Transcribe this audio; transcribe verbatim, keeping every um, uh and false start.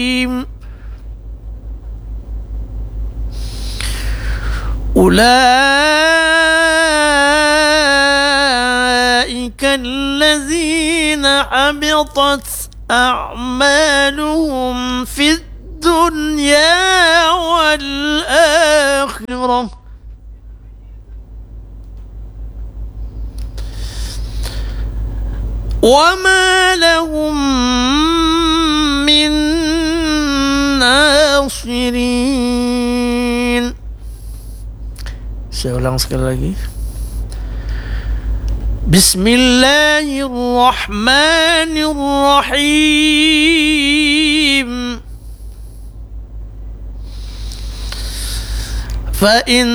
أولئك الذين حبطت أعمالهم في الدنيا والآخرة وما لهم من nasirin. Saya ulang sekali lagi. Bismillahirrahmanirrahim. Fa in